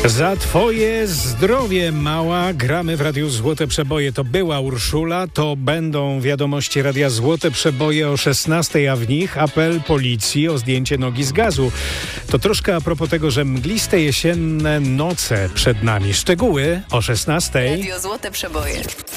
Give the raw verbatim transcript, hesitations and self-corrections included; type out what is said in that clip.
Za twoje zdrowie, mała. Gramy w Radiu Złote Przeboje. To była Urszula, to będą wiadomości Radia Złote Przeboje o szesnastej, a w nich apel policji o zdjęcie nogi z gazu. To troszkę a propos tego, że mgliste jesienne noce przed nami. Szczegóły o szesnastej. Radio Złote Przeboje.